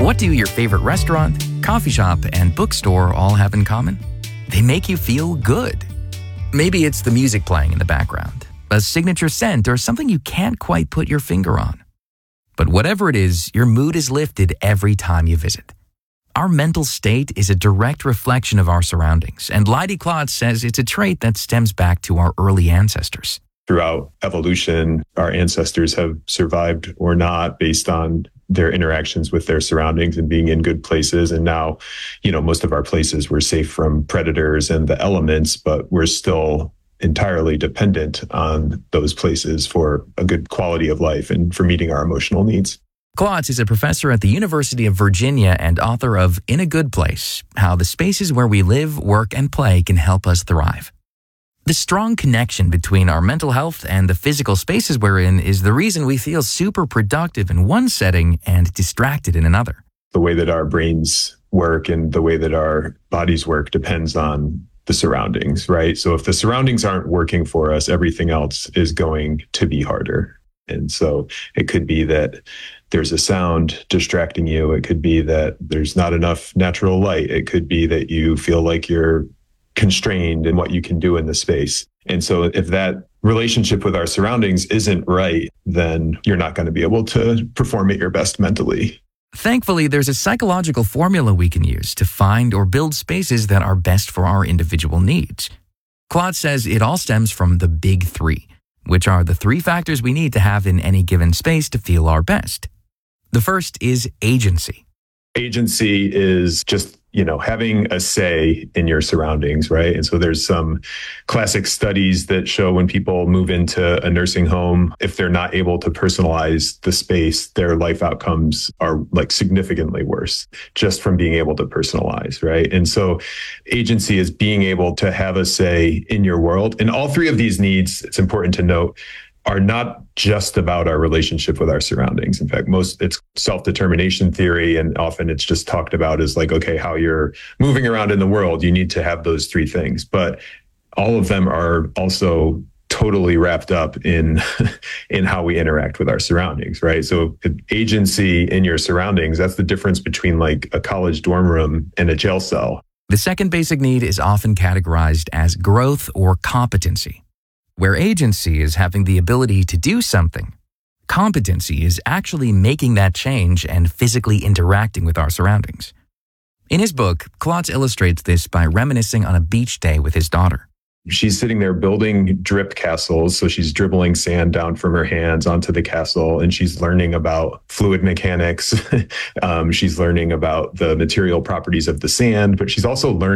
What do your favorite restaurant, coffee shop, and bookstore all have in common? They make you feel good. Maybe it's the music playing in the background, a signature scent, or something you can't quite put your finger on. But whatever it is, your mood is lifted every time you visit. Our mental state is a direct reflection of our surroundings, and Leidy Klotz says it's a trait that stems back to our early ancestors. Throughout evolution, our ancestors have survived or not based on their interactions with their surroundings and being in good places. And now, most of our places we're safe from predators and the elements, but we're still entirely dependent on those places for a good quality of life and for meeting our emotional needs. Klotz is a professor at the University of Virginia and author of In a Good Place, How the Spaces Where We Live, Work, and Play Can Help Us Thrive. The strong connection between our mental health and the physical spaces we're in is the reason we feel super productive in one setting and distracted in another. The way that our brains work and the way that our bodies work depends on the surroundings, right? So if the surroundings aren't working for us, everything else is going to be harder. And so it could be that there's a sound distracting you. It could be that there's not enough natural light. It could be that you feel like you're constrained in what you can do in the space. And so if that relationship with our surroundings isn't right, then you're not going to be able to perform at your best mentally. Thankfully, there's a psychological formula we can use to find or build spaces that are best for our individual needs. Klotz says it all stems from the big three, which are the three factors we need to have in any given space to feel our best. The first is agency. Agency is just, having a say in your surroundings, right? And so there's some classic studies that show when people move into a nursing home, if they're not able to personalize the space, their life outcomes are significantly worse just from being able to personalize, right? And so agency is being able to have a say in your world. And all three of these needs, it's important to note, are not just about our relationship with our surroundings. In fact, it's self-determination theory, and often it's just talked about as how you're moving around in the world. You need to have those three things, but all of them are also totally wrapped up in how we interact with our surroundings, right? So agency in your surroundings, that's the difference between a college dorm room and a jail cell. The second basic need is often categorized as growth or competency. Where agency is having the ability to do something, competency is actually making that change and physically interacting with our surroundings. In his book, Klotz illustrates this by reminiscing on a beach day with his daughter. She's sitting there building drip castles. So she's dribbling sand down from her hands onto the castle, and she's learning about fluid mechanics. She's learning about the material properties of the sand, but she's also learning